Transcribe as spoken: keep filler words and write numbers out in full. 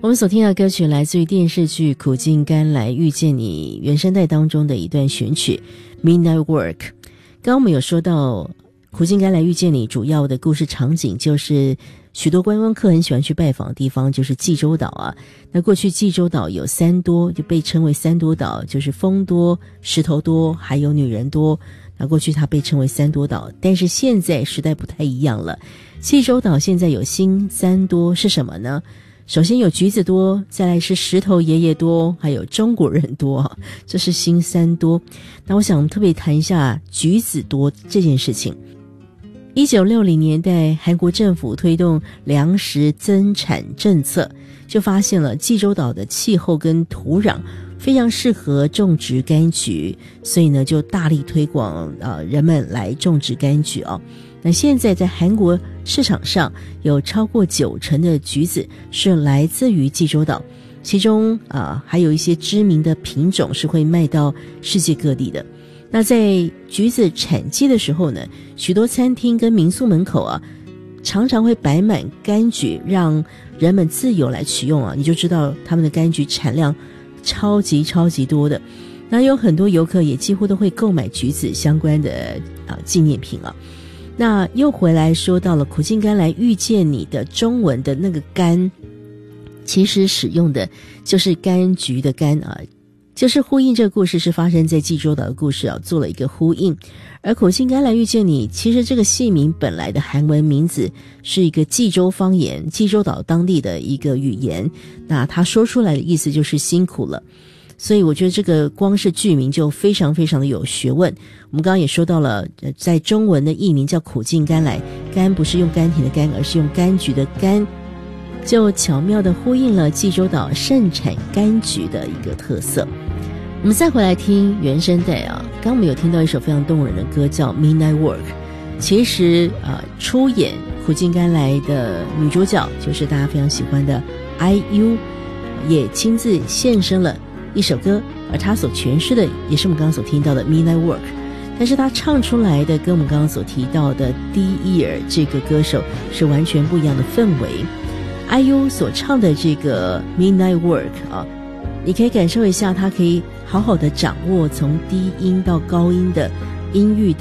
我们所听到的歌曲来自于电视剧《苦尽甘来遇见你》原声带当中的一段选曲 Midnight Work。 刚刚我们有说到苦尽甘来遇见你主要的故事场景就是许多观光客很喜欢去拜访的地方，就是济州岛啊。那过去济州岛有三多，就被称为三多岛，就是风多、石头多还有女人多。那过去它被称为三多岛，但是现在时代不太一样了，济州岛现在有新三多是什么呢？首先有橘子多，再来是石头爷爷多，还有中国人多，这是新三多。那我想特别谈一下橘子多这件事情。一九六零年代，韩国政府推动粮食增产政策，就发现了济州岛的气候跟土壤非常适合种植柑橘，所以呢就大力推广呃人们来种植柑橘哦。那现在在韩国市场上有超过九成的橘子是来自于济州岛，其中啊、呃、还有一些知名的品种是会卖到世界各地的。那在橘子产季的时候呢，许多餐厅跟民宿门口啊常常会摆满柑橘，让人们自由来取用啊，你就知道他们的柑橘产量超级超级多的。那有很多游客也几乎都会购买橘子相关的啊纪念品啊。那又回来说到了苦尽甘来遇见你的中文的那个甘，其实使用的就是柑橘的柑啊，就是呼应这个故事是发生在济州岛的故事啊，做了一个呼应。而苦尽甘来遇见你，其实这个戏名本来的韩文名字是一个济州方言，济州岛当地的一个语言，那他说出来的意思就是辛苦了。所以我觉得这个光是剧名就非常非常的有学问。我们刚刚也说到了，在中文的译名叫苦尽甘来，甘不是用甘甜的甘，而是用柑橘的柑，就巧妙地呼应了济州岛盛产柑橘的一个特色。我们再回来听原声带啊，刚刚我们有听到一首非常动人的歌叫 Midnight Work。 其实呃，出演苦尽甘来的女主角就是大家非常喜欢的 I U， 也亲自献声了一首歌，而他所诠释的也是我们刚刚所听到的 Midnight Work， 但是他唱出来的跟我们刚刚所提到的 Dear 这个歌手是完全不一样的氛围。 I U 所唱的这个 Midnight Work 啊，你可以感受一下他可以好好的掌握从低音到高音的音域的